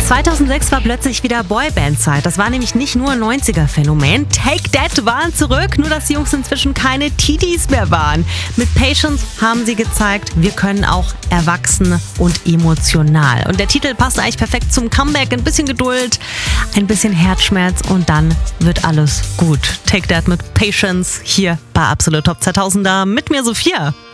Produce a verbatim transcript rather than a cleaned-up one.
zweitausendsechs war plötzlich wieder Boyband-Zeit. Das war nämlich nicht nur ein neunziger-Phänomen. Take That waren zurück, nur dass die Jungs inzwischen keine Teenies mehr waren. Mit Patience haben sie gezeigt, wir können auch erwachsen und emotional. Und der Titel passt eigentlich perfekt zum Comeback. Ein bisschen Geduld, ein bisschen Herzschmerz und dann wird alles gut. Take That mit Patience hier bei Absolut Top zweitausender mit mir Sophia.